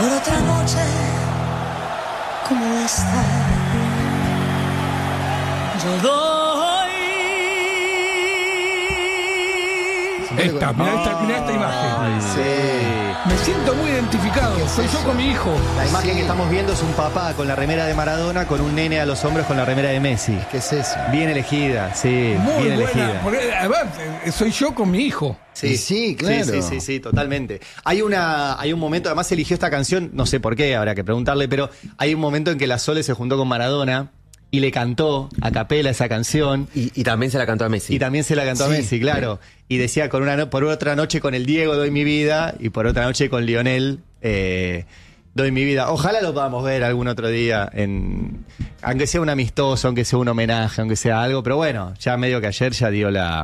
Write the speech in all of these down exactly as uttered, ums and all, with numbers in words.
por otra noche como esta. Yo doy. Esta, mirá esta, mirá esta imagen. Ay, sí. Me siento muy identificado. Soy yo con mi hijo. La imagen Sí. que estamos viendo es un papá con la remera de Maradona, con un nene a los hombros con la remera de Messi. ¿Qué es eso? Bien elegida, sí, Muy bien buena. elegida. Porque, a ver, eh, soy yo con mi hijo. Sí, sí, claro. Sí, sí, sí, sí, totalmente. Hay una, hay un momento, además eligió esta canción, no sé por qué, habrá que preguntarle, pero hay un momento en que la Sole se juntó con Maradona y le cantó a capela esa canción. Y, y también se la cantó a Messi. Y también se la cantó Sí. a Messi, claro. Y decía, con una no- por otra noche con el Diego doy mi vida, y por otra noche con Lionel eh, doy mi vida. Ojalá lo podamos ver algún otro día, en, aunque sea un amistoso, aunque sea un homenaje, aunque sea algo. Pero bueno, ya medio que ayer ya dio la,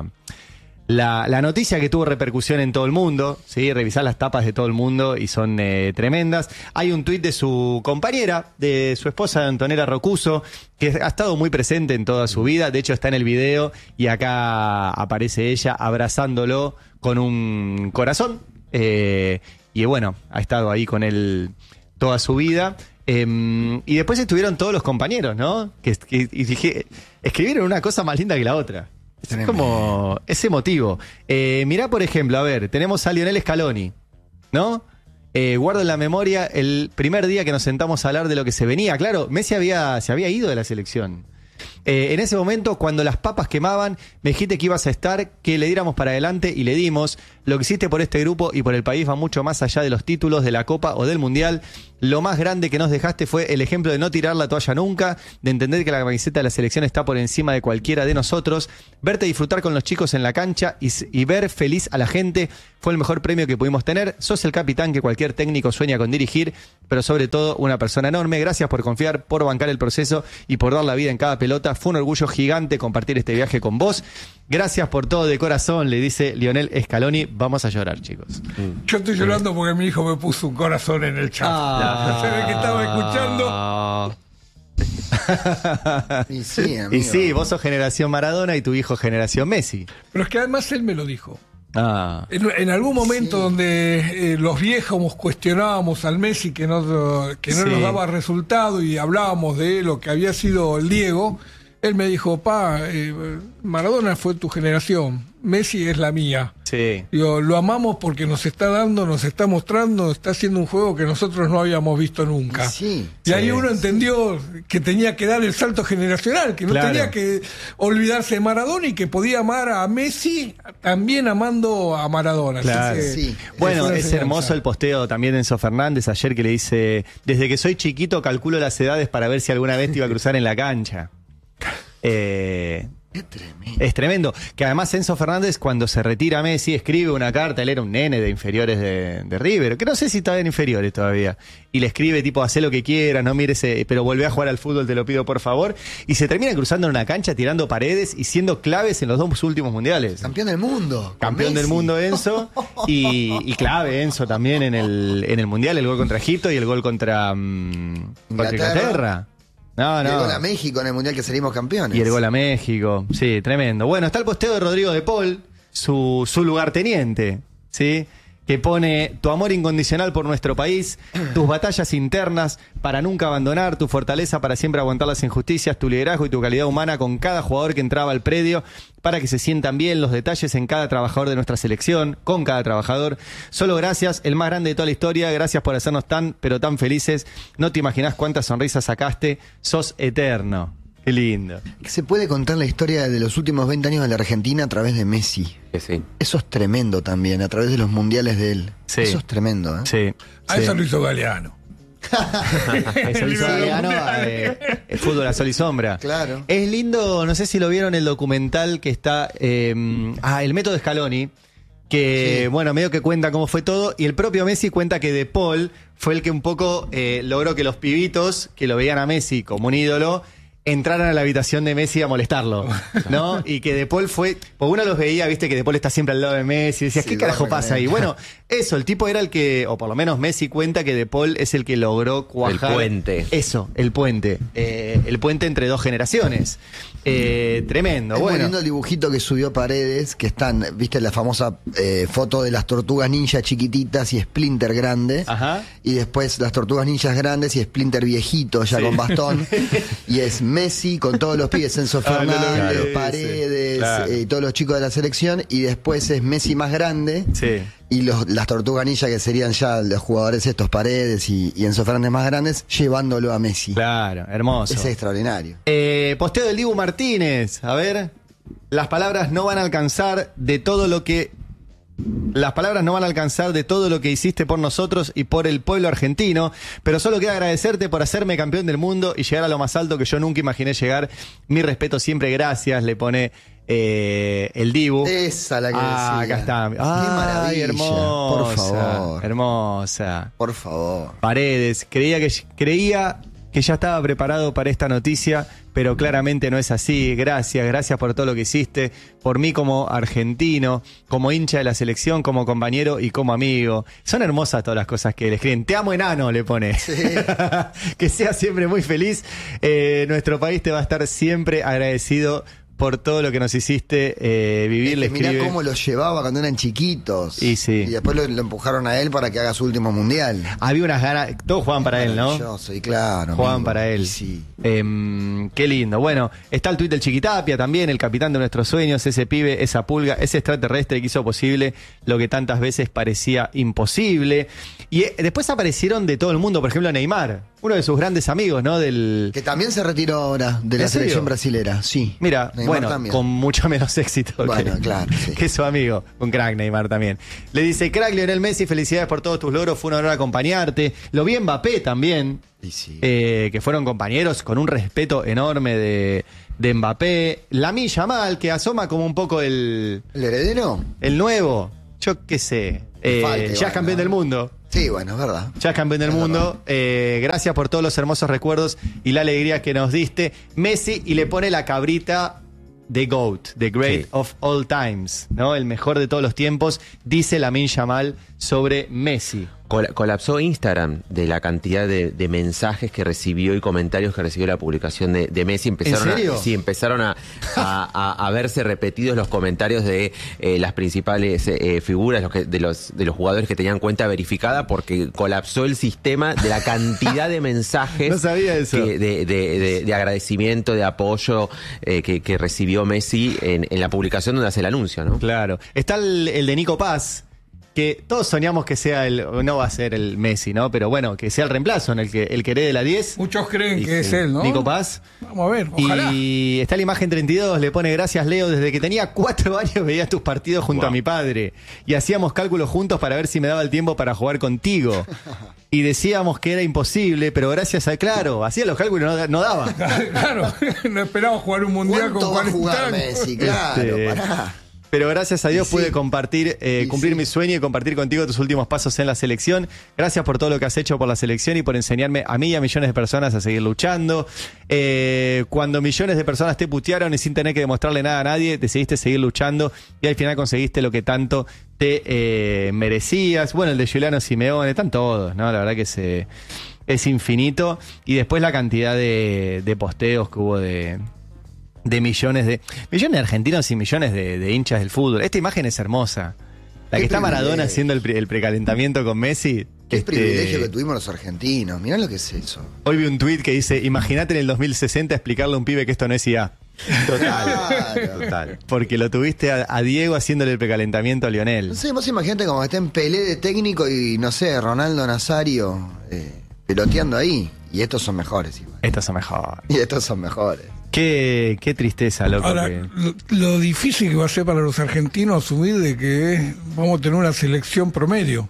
la, la noticia que tuvo repercusión en todo el mundo. ¿Sí? Revisar las tapas de todo el mundo y son eh, tremendas. Hay un tuit de su compañera, de su esposa Antonella Rocuso, que ha estado muy presente en toda su vida. De hecho, está en el video y acá aparece ella abrazándolo con un corazón. Eh, y bueno, ha estado ahí con él toda su vida. Eh, y después estuvieron todos los compañeros, ¿no? Que, que- y dije, escribieron una cosa más linda que la otra. Es Tremendo. como, es emotivo. Eh, mirá, por ejemplo, a ver, tenemos a Lionel Scaloni, ¿no? Eh, guardo en la memoria el primer día que nos sentamos a hablar de lo que se venía. Claro, Messi había, se había ido de la selección. Eh, en ese momento, cuando las papas quemaban, me dijiste que ibas a estar, que le diéramos para adelante y le dimos. Lo que hiciste por este grupo y por el país va mucho más allá de los títulos, de la Copa o del Mundial. Lo más grande que nos dejaste fue el ejemplo de no tirar la toalla nunca, de entender que la camiseta de la selección está por encima de cualquiera de nosotros. Verte disfrutar con los chicos en la cancha y, s- y ver feliz a la gente fue el mejor premio que pudimos tener. Sos el capitán que cualquier técnico sueña con dirigir, pero sobre todo una persona enorme. Gracias por confiar, por bancar el proceso y por dar la vida en cada pelota. Fue un orgullo gigante compartir este viaje con vos. Gracias por todo de corazón, le dice Lionel Scaloni. Vamos a llorar, chicos. Yo estoy llorando porque mi hijo me puso un corazón en el chat. Ah. Se ve que estaba escuchando. Ah. Y sí, amigo. Y sí, vos sos generación Maradona y tu hijo generación Messi. Pero es que además él me lo dijo. Ah. En, en algún momento Sí. donde eh, los viejos cuestionábamos al Messi que no, que no Sí. nos daba resultado y hablábamos de lo que había sido el Diego, él me dijo, pa, eh, Maradona fue tu generación, Messi es la mía. Sí. Digo, lo amamos porque nos está dando, nos está mostrando, está haciendo un juego que nosotros no habíamos visto nunca. Y sí. Y ahí Sí. uno entendió que tenía que dar el salto generacional, que no Claro. tenía que olvidarse de Maradona y que podía amar a Messi también amando a Maradona. Así Claro. que, Sí. Bueno, fue una es enseñanza. hermoso el posteo también de Enzo Fernández ayer que le dice, desde que soy chiquito calculo las edades para ver si alguna vez te iba a cruzar en la cancha. Eh, Qué tremendo. es tremendo. Que además Enzo Fernández cuando se retira Messi escribe una carta, él era un nene de inferiores de, de River, que no sé si estaba en inferiores todavía, y le escribe tipo, hacé lo que quieras, no mires, eh, pero volvé a jugar al fútbol, te lo pido por favor, y se termina cruzando en una cancha, tirando paredes y siendo claves en los dos últimos mundiales. Campeón del mundo. con Campeón del Messi. mundo Enzo y, y clave Enzo también en el, en el Mundial, el gol contra Egipto y el gol contra, mm, contra Inglaterra. Inglaterra. No, Y el no. gol a México en el Mundial que salimos campeones. Y el gol a México. Sí, tremendo. Bueno, está el posteo de Rodrigo de Paul, su, su lugarteniente, ¿sí? Que pone tu amor incondicional por nuestro país, tus batallas internas para nunca abandonar, tu fortaleza para siempre aguantar las injusticias, tu liderazgo y tu calidad humana con cada jugador que entraba al predio para que se sientan bien los detalles en cada trabajador de nuestra selección, con cada trabajador. Solo gracias, el más grande de toda la historia, gracias por hacernos tan, pero tan felices. No te imaginás cuántas sonrisas sacaste, sos eterno. Qué lindo. Se puede contar la historia de los últimos veinte años de la Argentina a través de Messi. Que sí. Eso es tremendo también, a través de los mundiales de él. Sí. Eso es tremendo, ¿eh? Sí. A sí. eso lo hizo Galeano. Eso lo hizo El Galeano, mundial. eh, el fútbol a sol y sombra. Claro. Es lindo, no sé si lo vieron el documental que está, eh, ah, el método Scaloni, que Sí. bueno, medio que cuenta cómo fue todo, y el propio Messi cuenta que De Paul fue el que un poco eh, logró que los pibitos que lo veían a Messi como un ídolo entraran a la habitación de Messi a molestarlo, ¿no? Y que De Paul fue, porque uno los veía, viste que De Paul está siempre al lado de Messi, y decías, Sí, ¿qué carajo duerme con pasa él. ahí? Bueno, Eso, el tipo era el que, o por lo menos Messi cuenta que De Paul es el que logró cuajar. El puente. Eso, el puente. Eh, el puente entre dos generaciones. Eh, tremendo, Es muy bueno. lindo el dibujito que subió Paredes, que están, viste la famosa eh, foto de las tortugas ninja chiquititas y Splinter grande. Ajá. Y después las tortugas ninjas grandes y Splinter viejito, ya Sí. con bastón. Y es Messi con todos los pibes, Enzo Ah, no lo vi Fernández, ese. Paredes, Claro. eh, todos los chicos de la selección. Y después es Messi más grande. Sí. Y los, las tortugas ninja, que serían ya los jugadores estos, Paredes y, y Enzo Fernández más grandes, llevándolo a Messi. Claro, hermoso. Es extraordinario. Eh, posteo del Dibu Martínez. A ver. Las palabras no van a alcanzar de todo lo que. Las palabras no van a alcanzar de todo lo que hiciste por nosotros y por el pueblo argentino, pero solo queda agradecerte por hacerme campeón del mundo y llegar a lo más alto que yo nunca imaginé llegar. Mi respeto siempre, gracias, le pone eh, el Dibu. Esa la que Ah, decía. acá está. Qué Ay, maravilla. hermosa. Por favor. Hermosa. Por favor. Paredes, creía que, creía que ya estaba preparado para esta noticia, pero claramente no es así. Gracias, gracias por todo lo que hiciste, por mí como argentino, como hincha de la selección, como compañero y como amigo. Son hermosas todas las cosas que le escriben. Te amo, enano, le pone. Sí. Que sea siempre muy feliz. Eh, nuestro país te va a estar siempre agradecido por todo lo que nos hiciste eh, vivir, le Es que mirá escribe. cómo los llevaba cuando eran chiquitos. Y sí. Y después lo, lo empujaron a él para que haga su último mundial. Había unas ganas, todos jugaban para él, ¿no? Maravilloso, y claro. Jugaban amigo. para él. Y sí. Em, qué lindo. Bueno, está el tuit del Chiquitapia también, el capitán de nuestros sueños, ese pibe, esa pulga, ese extraterrestre que hizo posible lo que tantas veces parecía imposible. Y eh, después aparecieron de todo el mundo, por ejemplo, Neymar, uno de sus grandes amigos, ¿no? Del. Que también se retiró ahora de la ¿En serio? selección brasilera. Sí. Mira, Neymar bueno, también. con mucho menos éxito Bueno, que, claro, sí. que su amigo, un crack Neymar también. Le dice, crack Lionel Messi, felicidades por todos tus logros, fue un honor acompañarte. Lo vi en Mbappé también, Y sí. eh, que fueron compañeros con un respeto enorme de, de Mbappé. Lamine Yamal, que asoma como un poco el, ¿El heredero? el nuevo, yo qué sé, eh, Falta ya igual, es campeón ¿no? del mundo. Sí, bueno, es verdad. Ya es campeón del Es mundo. verdad. Eh, gracias por todos los hermosos recuerdos y la alegría que nos diste. Messi, y le pone la cabrita de GOAT, The Great Sí. of All Times, ¿no? El mejor de todos los tiempos, dice Lamine Yamal sobre Messi. Col- colapsó Instagram de la cantidad de, de mensajes que recibió y comentarios que recibió la publicación de, de Messi. Empezaron ¿En serio? A, sí, empezaron a, a- a- a verse repetidos los comentarios de eh, las principales eh, figuras los que- de, los, de los jugadores que tenían cuenta verificada, porque colapsó el sistema de la cantidad de mensajes No sabía eso. que- de, de- de- de agradecimiento, de apoyo eh, que, que recibió Messi en, en la publicación donde hace el anuncio, ¿no? Claro. Está el, el de Nico Paz, que todos soñamos que sea el, no va a ser el Messi, ¿no? Pero bueno, que sea el reemplazo, en el que el que herede la diez. Muchos creen Y que sí, es él, ¿no? Nico Paz. Vamos a ver, ojalá. Y está la imagen treinta y dos, le pone gracias Leo, desde que tenía cuatro años veía tus partidos junto Wow. a mi padre y hacíamos cálculos juntos para ver si me daba el tiempo para jugar contigo. Y decíamos que era imposible, pero gracias a, claro, hacía los cálculos y no, da- no daba. Claro, no esperaba jugar un mundial con ¿Cuánto va a cuarenta jugar años. Messi? Claro, Este, pará. Pero gracias a Dios Y pude sí. compartir, eh, Y cumplir sí. mi sueño y compartir contigo tus últimos pasos en la selección. Gracias por todo lo que has hecho por la selección y por enseñarme a mí y a millones de personas a seguir luchando. Eh, cuando millones de personas te putearon y sin tener que demostrarle nada a nadie, decidiste seguir luchando y al final conseguiste lo que tanto te eh, merecías. Bueno, el de Giuliano Simeone, están todos, ¿no? La verdad que se, es infinito. Y después la cantidad de, de posteos que hubo de... de millones de millones de argentinos y millones de, de hinchas del fútbol. Esta imagen es hermosa. La Qué que está Maradona privilegio. haciendo el, pre- el precalentamiento con Messi. Qué Este, privilegio que tuvimos los argentinos. Mirá lo que es eso. Hoy vi un tuit que dice, imagínate en el dos mil sesenta explicarle a un pibe que esto no es I A. Claro. Total. Porque lo tuviste a, a Diego haciéndole el precalentamiento a Lionel. No sé, vos imaginate como que esté en Pelé de técnico y, no sé, Ronaldo Nazario eh, peloteando ahí. Y estos son mejores igual. Estos son mejores. Y estos son mejores. Qué, qué tristeza, loco. Ahora, que- lo, lo difícil que va a ser para los argentinos asumir de que vamos a tener una selección promedio.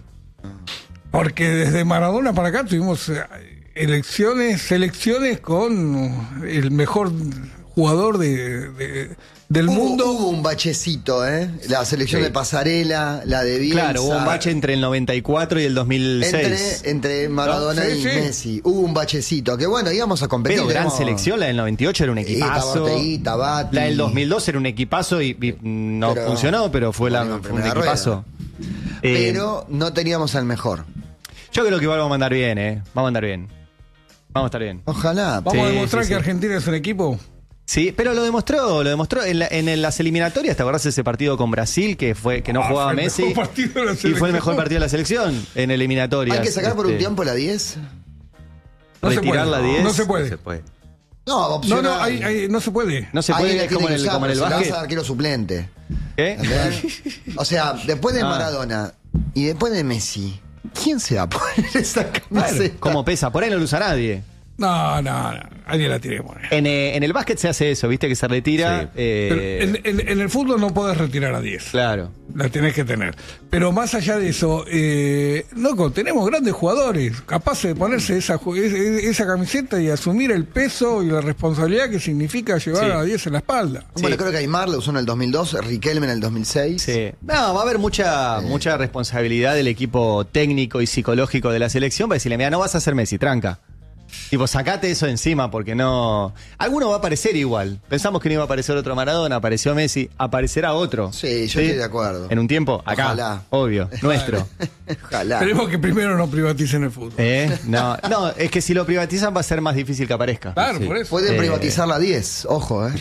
Porque desde Maradona para acá tuvimos eh, elecciones, selecciones con el mejor jugador de, de- del Hubo, mundo. hubo un bachecito, ¿eh? La selección Sí. de Pasarela, la de Bielsa. Claro, hubo un bache entre el noventa y cuatro y el dos mil seis. Entre, entre Maradona No, sí, y sí. Messi. Hubo un bachecito. Que bueno, íbamos a competir. Pero gran tenemos- selección, la del noventa y ocho era un Sí, equipazo. Tabarteí, Tabati. La del dos mil dos era un equipazo y, y no Pero- funcionó, pero fue la, Bueno, en fue un primera equipazo. rueda. Eh, pero no teníamos al mejor. Yo creo que igual vamos a andar bien, ¿eh? Vamos a andar bien. Vamos a estar bien. Ojalá. Vamos Sí, a demostrar sí, que sí. Argentina es un equipo. Sí, pero lo demostró, lo demostró en, la- en las eliminatorias. ¿Te acordás de ese partido con Brasil que fue que no Ah, jugaba fue el Messi? mejor partido de la Y fue el selección. mejor partido de la selección en eliminatorias. Hay que sacar por un Este, tiempo la diez. No se retirar puede. la diez. No se No puede. se puede. No, No, opcional. no, hay- hay- no se puede. No se puede, Alguien la es como en tiene el, que usar, como en el pero se la vas básquet. a dar arquero suplente. ¿Qué? ¿Entendés? O sea, después de Ah. Maradona y después de Messi, ¿quién se va a poner esa camiseta? ¿Cómo pesa? Por ahí no lo usa nadie. No, no, no. Alguien la tiene que poner. En, eh, en el básquet se hace eso, ¿viste? Que se retira. Sí. eh, Pero en, en- en el fútbol no podés retirar a diez. Claro. La tenés que tener. Pero más allá de eso, eh, loco, tenemos grandes jugadores capaces de ponerse esa, ju- es- esa camiseta y asumir el peso y la responsabilidad que significa llevar Sí. a diez en la espalda. Bueno, Sí. creo que Aymar lo usó en el dos mil dos, Riquelme en el dos mil seis. Sí. No, va a haber mucha, mucha responsabilidad del equipo técnico y psicológico de la selección para decirle, mira, no vas a ser Messi, tranca. Tipo, sacate eso de encima porque no... Alguno va a aparecer igual. Pensamos que no iba a aparecer otro Maradona, apareció Messi, aparecerá otro. Sí, yo estoy de acuerdo. En un tiempo, acá, Ojalá. obvio, nuestro. Ojalá. Esperemos que primero no privaticen el fútbol. ¿Eh? No, no, es que si lo privatizan va a ser más difícil que aparezca. Claro, Sí. por eso. Pueden Eh. privatizar la diez, ojo, ¿eh?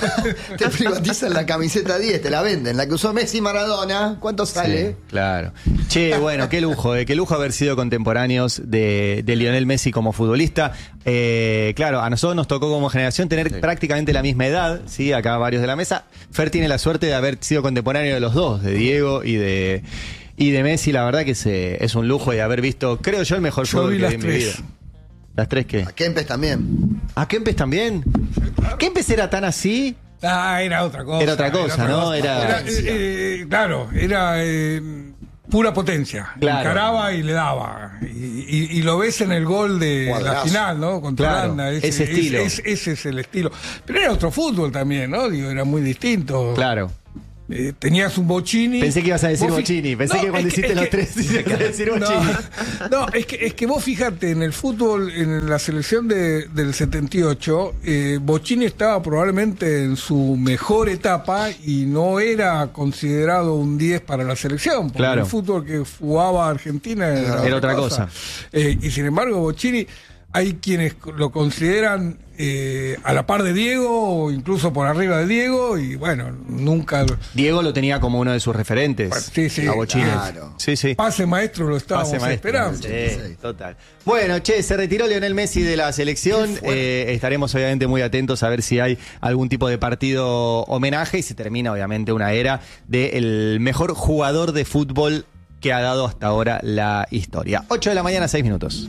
Te privatizan la camiseta diez, te la venden. La que usó Messi y Maradona, ¿cuánto sale? Sí, claro. Che, bueno, qué lujo, eh, qué lujo haber sido contemporáneos de, de Lionel Messi como futbolista. Eh, claro, a nosotros nos tocó como generación tener Sí. prácticamente la misma edad, ¿sí? Acá varios de la mesa. Fer tiene la suerte de haber sido contemporáneo de los dos, de Diego y de, y de Messi. La verdad que se, es un lujo de haber visto, creo yo, el mejor Yo fútbol vi que vi las en mi vida. tres. ¿Las tres qué? A Kempes también. ¿A Kempes también? ¿Kempes era tan así? Ah, era otra cosa. Era otra cosa, ¿no? Era- eh, eh, claro, era eh, pura potencia. Claro. Encaraba y le daba. Y, y- y lo ves en el gol de la Cuadrazo. final, ¿no? Contra Claro, Holanda. ese estilo. es- ese es el estilo. Pero era otro fútbol también, ¿no? Digo, era muy distinto. Claro. Eh, tenías un Bocini. Pensé que ibas a decir Vos fi- Bocini. Pensé que cuando es hiciste es los tres ibas a decir no, Bocini. no, es que, es que vos fíjate, en el fútbol, en la selección de, del setenta y ocho, eh, Bocini estaba probablemente en su mejor etapa y no era considerado un diez para la selección. Porque Claro. el fútbol que jugaba Argentina era, Era otra cosa. Eh, y sin embargo, Bocini, hay quienes lo consideran eh, a la par de Diego o incluso por arriba de Diego y bueno, nunca... Diego lo tenía como uno de sus referentes. Sí, sí, a Bocini. claro. Sí, sí. Pase maestro lo estábamos Pase maestro. esperando. Sí, total. Bueno, che, se retiró Lionel Messi de la selección. Eh, estaremos obviamente muy atentos a ver si hay algún tipo de partido homenaje y se termina obviamente una era del mejor jugador de fútbol que ha dado hasta ahora la historia. ocho de la mañana, seis minutos.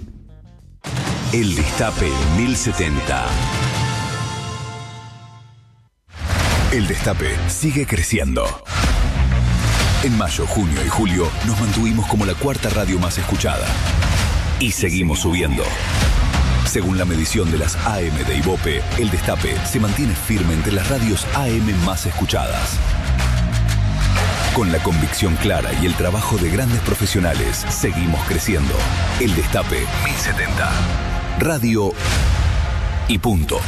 El Destape mil setenta. El Destape sigue creciendo. En mayo, junio y julio nos mantuvimos como la cuarta radio más escuchada. Y seguimos subiendo. Según la medición de las A M de Ibope, El Destape se mantiene firme entre las radios A M más escuchadas. Con la convicción clara y el trabajo de grandes profesionales, seguimos creciendo. El Destape mil setenta. Radio y punto.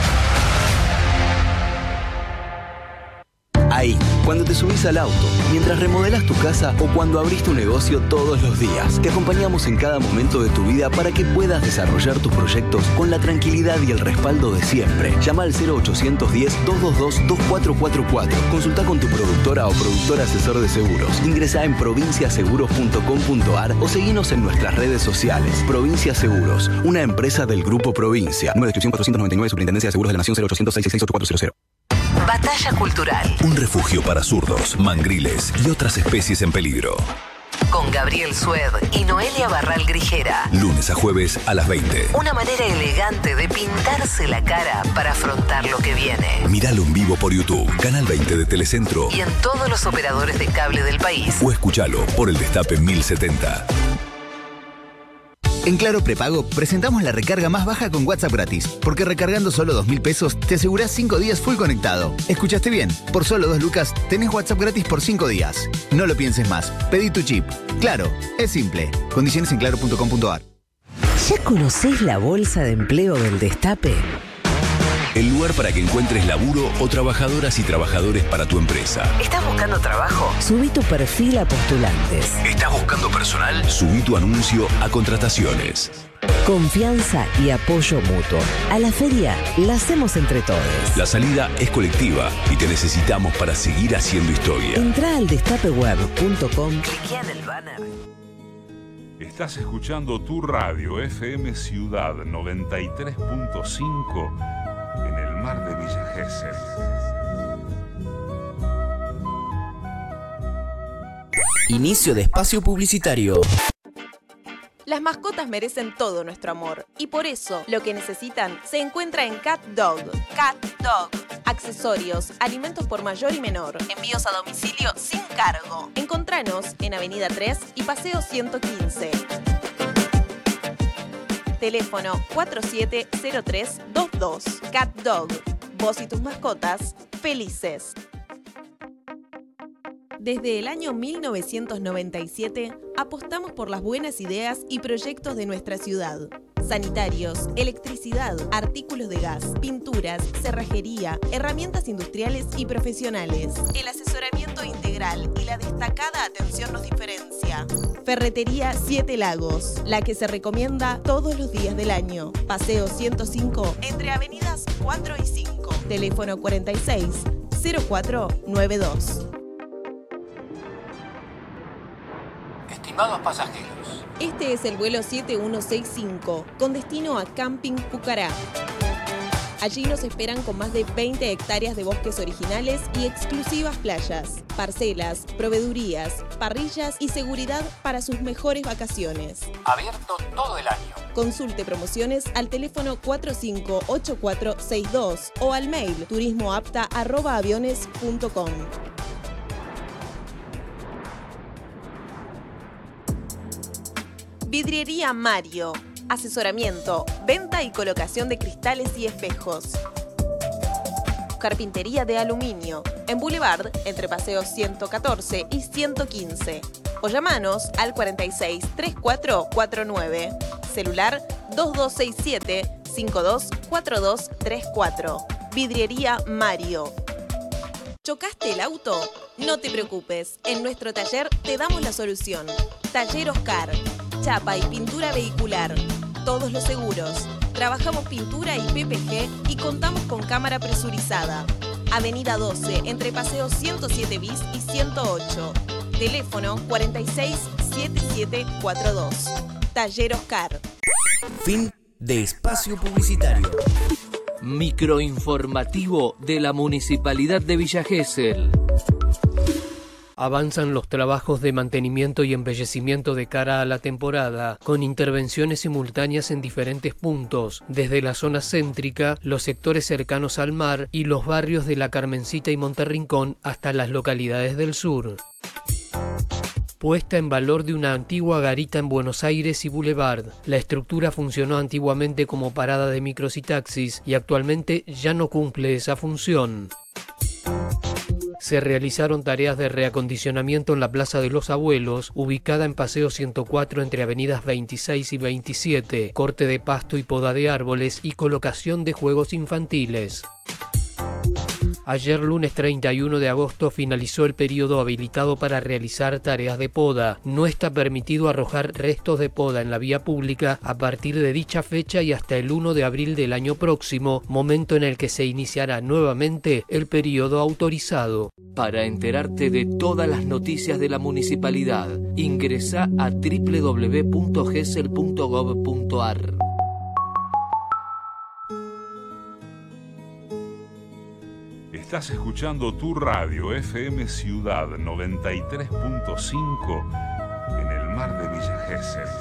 Ahí, cuando te subís al auto, mientras remodelás tu casa o cuando abrís tu negocio todos los días. Te acompañamos en cada momento de tu vida para que puedas desarrollar tus proyectos con la tranquilidad y el respaldo de siempre. Llama al cero ochocientos diez, doscientos veintidós, veinticuatro cuarenta y cuatro. Consulta con tu productora o productor asesor de seguros. Ingresa en provincia seguros punto com punto ar o seguinos en nuestras redes sociales. Provincia Seguros, una empresa del Grupo Provincia. Número de inscripción cuatrocientos noventa y nueve, Superintendencia de Seguros de la Nación, cero ochocientos seis seis seis ocho cuatro cero cero. Batalla Cultural Un refugio para zurdos, mangriles y otras especies en peligro. con Gabriel Sued y Noelia Barral Grijera. Lunes a jueves a las veinte. Una manera elegante de pintarse la cara para afrontar lo que viene. Míralo en vivo por YouTube, Canal veinte de Telecentro. Y en todos los operadores de cable del país. O escúchalo por el Destape mil setenta. En Claro Prepago presentamos la recarga más baja con WhatsApp gratis, porque recargando solo dos mil pesos te asegurás cinco días full conectado. ¿Escuchaste bien? Por solo dos lucas tenés WhatsApp gratis por cinco días. No lo pienses más. Pedí tu chip. Claro, es simple. Condiciones en claro punto com punto ar. ¿Ya conocés la bolsa de empleo del Destape? el lugar para que encuentres laburo o trabajadoras y trabajadores para tu empresa. ¿Estás buscando trabajo? Subí tu perfil a Postulantes. ¿Estás buscando personal? Subí tu anuncio a Contrataciones. Confianza y apoyo mutuo. A la feria la hacemos entre todos. La salida es colectiva y te necesitamos para seguir haciendo historia. Entrá al destape web punto com. Cliquea en el banner. Estás escuchando tu radio F M Ciudad noventa y tres punto cinco en el mar de Villa Gesell. Inicio de espacio publicitario. Las mascotas merecen todo nuestro amor y por eso lo que necesitan se encuentra en Cat Dog. Cat Dog. Accesorios, alimentos por mayor y menor, envíos a domicilio sin cargo. Encontranos en Avenida tres y Paseo ciento quince. Teléfono cuatro siete cero tres dos dos. Cat Dog. Vos y tus mascotas felices. Desde el año mil novecientos noventa y siete, apostamos por las buenas ideas y proyectos de nuestra ciudad. Sanitarios, electricidad, artículos de gas, pinturas, cerrajería, herramientas industriales y profesionales. El asesoramiento integral y la destacada atención nos diferencia. Ferretería Siete Lagos, la que se recomienda todos los días del año. Paseo ciento cinco, entre avenidas cuatro y cinco. Teléfono cuarenta y seis, cero cuatro noventa y dos. Estimados pasajeros, este es el vuelo siete uno seis cinco con destino a Camping Pucará. Allí nos esperan con más de veinte hectáreas de bosques originales y exclusivas playas, parcelas, proveedurías, parrillas y seguridad para sus mejores vacaciones. Abierto todo el año. Consulte promociones al teléfono cuatro cinco ocho cuatro seis dos o al mail turismoapta arroba aviones punto com. Vidriería Mario. Asesoramiento, venta y colocación de cristales y espejos. Carpintería de aluminio. En Boulevard, entre Paseo ciento catorce y ciento quince. O llamanos al cuarenta y seis treinta y cuatro cuarenta y nueve. Celular dos dos seis siete cinco dos cuatro dos tres cuatro. Vidriería Mario. ¿Chocaste el auto? No te preocupes. En nuestro taller te damos la solución. Taller Oscar. Chapa y pintura vehicular. Todos los seguros. Trabajamos pintura y P P G y contamos con cámara presurizada. Avenida doce, entre Paseo ciento siete bis y ciento ocho. Teléfono cuarenta y seis setenta y siete cuarenta y dos. Taller Oscar. Fin de espacio publicitario. Microinformativo de la Municipalidad de Villa Gesell. Avanzan los trabajos de mantenimiento y embellecimiento de cara a la temporada, con intervenciones simultáneas en diferentes puntos, desde la zona céntrica, los sectores cercanos al mar y los barrios de La Carmencita y Monterrincón hasta las localidades del sur. Puesta en valor de una antigua garita en Buenos Aires y Boulevard. La estructura funcionó antiguamente como parada de micros y taxis y actualmente ya no cumple esa función. Se realizaron tareas de reacondicionamiento en la Plaza de los Abuelos, ubicada en Paseo ciento cuatro entre avenidas veintiséis y veintisiete, corte de pasto y poda de árboles y colocación de juegos infantiles. Ayer lunes treinta y uno de agosto finalizó el periodo habilitado para realizar tareas de poda. No está permitido arrojar restos de poda en la vía pública a partir de dicha fecha y hasta el uno de abril del año próximo, momento en el que se iniciará nuevamente el periodo autorizado. Para enterarte de todas las noticias de la municipalidad, ingresa a doble u doble u doble u punto gesell punto gov punto ar. Estás escuchando tu radio F M Ciudad noventa y tres punto cinco en el mar de Villa Gesell.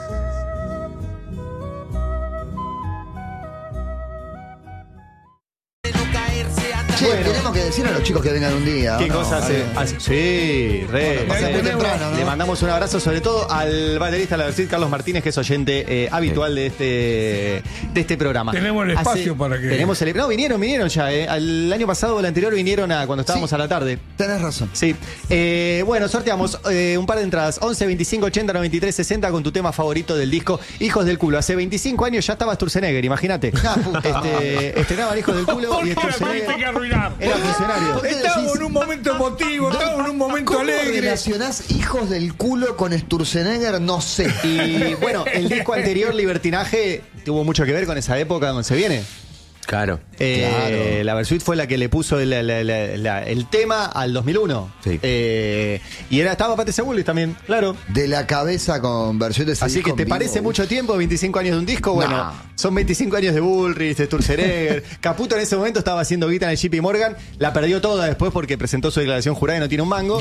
Che, Che, tenemos que decir a los chicos que vengan un día. ¿Qué ¿no? cosas hace? hace- Sí, re. Bueno, re. muy temprano, ¿no? Le mandamos un abrazo sobre todo al baterista de la Versit, Carlos Martínez, que es oyente eh, habitual de este de este programa. Tenemos el espacio para que- Tenemos el... No, vinieron, vinieron ya. Eh. El año pasado o el anterior vinieron a cuando estábamos Sí. a la tarde. Tenés razón. Sí. Eh, bueno, sorteamos eh, un par de entradas. once, veinticinco, ochenta, noventa y tres, sesenta con tu tema favorito del disco Hijos del Culo. Hace veinticinco años ya estaba Sturzenegger, imagínate. Este, estrenaban Hijos del Culo ¿Por y qué la Sturzenegger tuviste que arruinar? era funcionario. qué Estábamos decís? en un momento emotivo, estábamos en un momento ¿Cómo alegre. relacionás Hijos del Culo con Sturzenegger? No sé. Y bueno, el disco anterior, Libertinaje, tuvo mucho que ver con esa época donde se viene. Claro. Eh, Claro. La Versuit fue la que le puso el, el- el- el- el tema al dos mil uno. Sí. Eh, y era, estaba Pate Segullis también, claro. De la cabeza con versiones. Así que te parece mucho tiempo, veinticinco años de un disco. Bueno, No. son veinticinco años de Bullrich, de Sturzenegger. Caputo en ese momento estaba haciendo guita en el J P Morgan. La perdió toda después porque presentó su declaración jurada y no tiene un mango.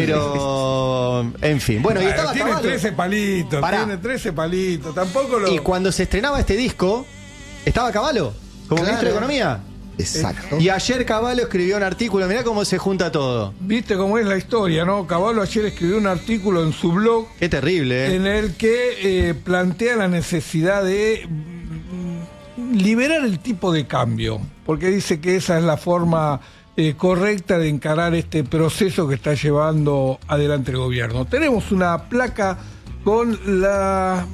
Pero, en fin. Bueno, y Bueno, estaba tiene Cavallo. trece palitos, Pará. tiene trece palitos. Tampoco lo. Y cuando se estrenaba este disco, estaba Cavallo como Claro. ministro de Economía. Exacto. Y ayer Cavallo escribió un artículo, mirá cómo se junta todo. Viste cómo es la historia, ¿no? Caballo ayer escribió un artículo en su blog Qué terrible, ¿eh? en el que eh, plantea la necesidad de mm, liberar el tipo de cambio, porque dice que esa es la forma eh, correcta de encarar este proceso que está llevando adelante el gobierno. Tenemos una placa con la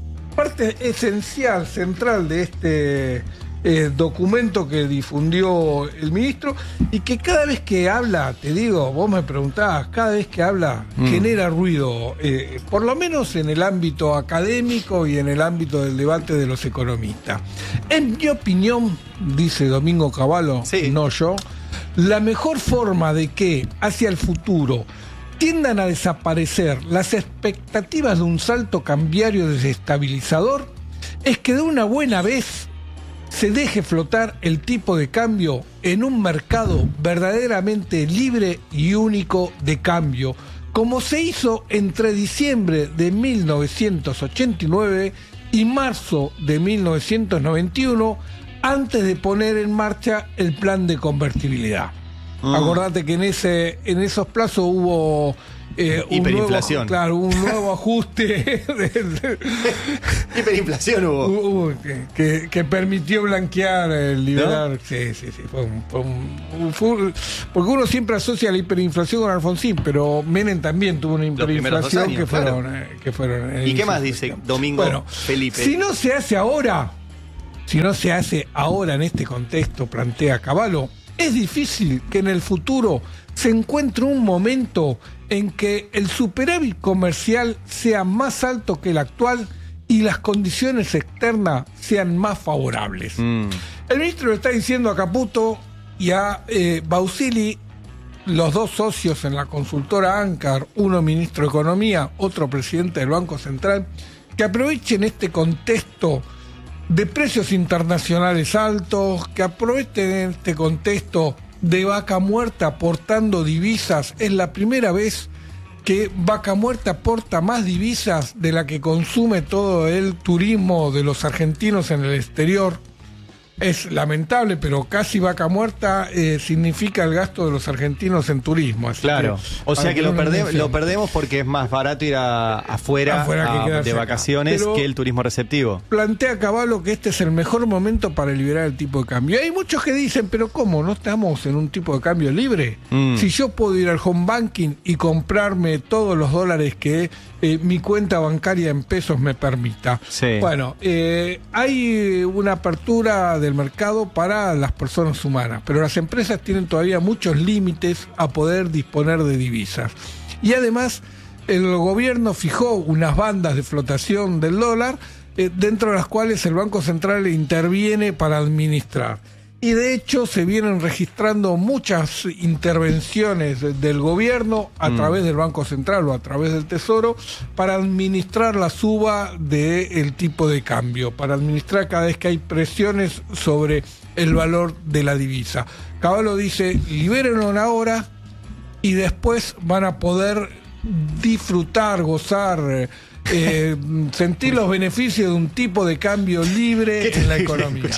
parte esencial, central de este eh, documento que difundió el ministro y que cada vez que habla, te digo, vos me preguntabas, cada vez que habla Mm. genera ruido, eh, por lo menos en el ámbito académico y en el ámbito del debate de los economistas. En mi opinión, dice Domingo Cavallo, Sí. no yo, la mejor forma de que hacia el futuro tiendan a desaparecer las expectativas de un salto cambiario desestabilizador es que de una buena vez se deje flotar el tipo de cambio en un mercado verdaderamente libre y único de cambio, como se hizo entre diciembre de mil novecientos ochenta y nueve y marzo de mil novecientos noventa y uno, antes de poner en marcha el plan de convertibilidad. Mm. Acordate que en ese en esos plazos hubo eh, un Hiperinflación. nuevo, claro, un nuevo ajuste de- de- Hiperinflación hubo. hubo que, que- que permitió blanquear, el liberar. Sí, sí, sí. Fue un- fue un- un- fue un- porque uno siempre asocia la hiperinflación con Alfonsín, pero Menem también tuvo una primeros dos hiperinflación años, que, fueron, claro. eh, que fueron. en el ¿Y qué más inicio. dice Domingo Bueno, Felipe? si no se hace ahora, si no se hace ahora en este contexto, plantea Cavallo, es difícil que en el futuro se encuentre un momento en que el superávit comercial sea más alto que el actual y las condiciones externas sean más favorables. Mm. El ministro le está diciendo a Caputo y a eh, Bausili, los dos socios en la consultora Ancar, uno ministro de Economía, otro presidente del Banco Central, que aprovechen este contexto de precios internacionales altos, que aprovechen este contexto de Vaca Muerta aportando divisas. Es la primera vez que Vaca Muerta aporta más divisas de la que consume todo el turismo de los argentinos en el exterior. Es lamentable, pero casi Vaca Muerta eh, significa el gasto de los argentinos en turismo. Así Claro. que, O sea para que lo, tener una perde- dimensión. lo perdemos porque es más barato ir a- afuera, Afuera que a- quedarse de acá. vacaciones Pero- que el turismo receptivo. Plantea Cavallo que este es el mejor momento para liberar el tipo de cambio. Hay muchos que dicen, pero ¿cómo? ¿No estamos en un tipo de cambio libre? Mm. Si yo puedo ir al home banking y comprarme todos los dólares que eh, mi cuenta bancaria en pesos me permita. Sí. Bueno, eh, hay una apertura del mercado para las personas humanas, pero las empresas tienen todavía muchos límites a poder disponer de divisas. Y además, el gobierno fijó unas bandas de flotación del dólar, eh, dentro de las cuales el Banco Central interviene para administrar. Y de hecho se vienen registrando muchas intervenciones de- del gobierno a Mm. través del Banco Central o a través del Tesoro para administrar la suba del tipo de cambio, para administrar cada vez que hay presiones sobre el valor de la divisa. Cavallo dice, libérenlo ahora y después van a poder disfrutar, gozar, eh, eh, sentir los beneficios de un tipo de cambio libre en la economía.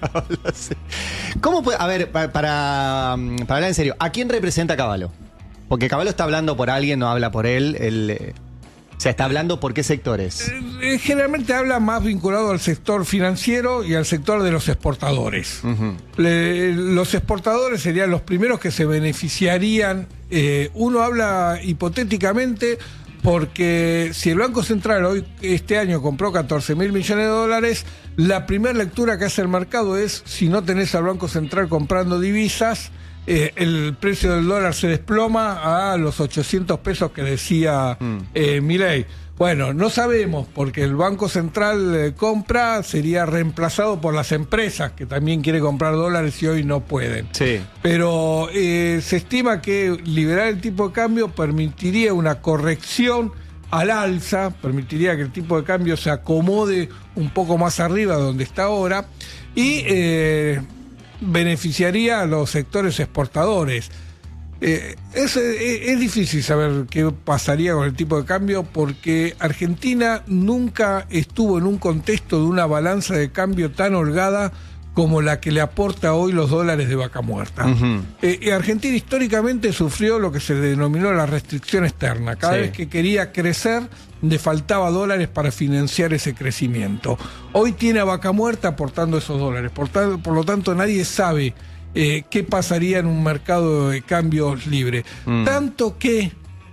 ¿Cómo puede, a ver, para, para, para hablar en serio, ¿a quién representa Cavallo? Porque Cavallo está hablando por alguien, no habla por él. él eh, o sea, está hablando por qué sectores. Eh, generalmente habla más vinculado al sector financiero y al sector de los exportadores. Uh-huh. Le, los exportadores serían los primeros que se beneficiarían. Eh, uno habla hipotéticamente porque si el Banco Central hoy este año compró catorce mil millones de dólares, la primera lectura que hace el mercado es, si no tenés al Banco Central comprando divisas, Eh, el precio del dólar se desploma a los ochocientos pesos que decía mm. eh, Milei. Bueno, no sabemos, porque el Banco Central eh, compra, sería reemplazado por las empresas que también quieren comprar dólares y hoy no pueden. Sí. Pero eh, se estima que liberar el tipo de cambio permitiría una corrección al alza, permitiría que el tipo de cambio se acomode un poco más arriba de donde está ahora y eh, beneficiaría a los sectores exportadores. Eh, es, es, es difícil saber qué pasaría con el tipo de cambio porque Argentina nunca estuvo en un contexto de una balanza de cambio tan holgada como la que le aporta hoy los dólares de vaca muerta. Uh-huh. Eh, Argentina históricamente sufrió lo que se denominó la restricción externa. Cada sí. vez que quería crecer, le faltaba dólares para financiar ese crecimiento. Hoy tiene a vaca muerta aportando esos dólares. Por, tal, por lo tanto, nadie sabe eh, qué pasaría en un mercado de cambios libre. Mm. Tanto que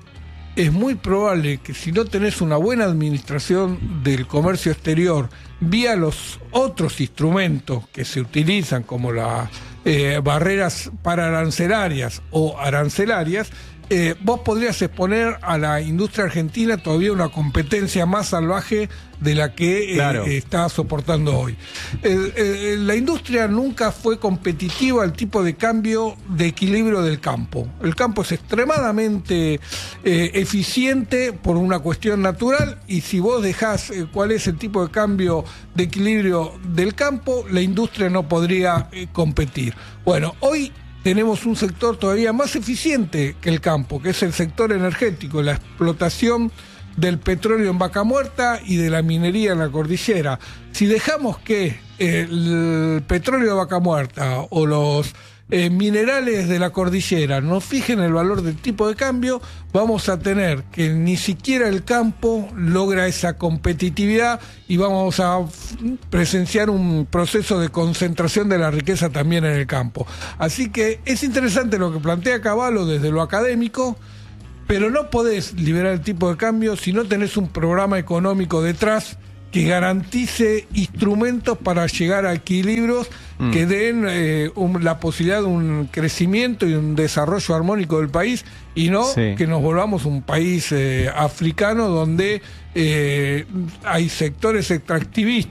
es muy probable que si no tenés una buena administración del comercio exterior vía los otros instrumentos que se utilizan como las eh, barreras pararancelarias o arancelarias, eh, vos podrías exponer a la industria argentina todavía una competencia más salvaje de la que eh, claro. está soportando hoy. Eh, eh, la industria nunca fue competitiva al tipo de cambio de equilibrio del campo. El campo es extremadamente eh, eficiente por una cuestión natural y si vos dejás eh, cuál es el tipo de cambio de equilibrio del campo, la industria no podría eh, competir. Bueno, hoy tenemos un sector todavía más eficiente que el campo, que es el sector energético, la explotación del petróleo en vaca muerta y de la minería en la cordillera. Si dejamos que el petróleo de vaca muerta o los eh, minerales de la cordillera nos fijen el valor del tipo de cambio, vamos a tener que ni siquiera el campo logra esa competitividad y vamos a presenciar un proceso de concentración de la riqueza también en el campo. Así que es interesante lo que plantea Cavallo desde lo académico, pero no podés liberar el tipo de cambio si no tenés un programa económico detrás que garantice instrumentos para llegar a equilibrios mm. que den eh, un, la posibilidad de un crecimiento y un desarrollo armónico del país y no sí. que nos volvamos un país eh, africano donde eh, hay sectores extractivistas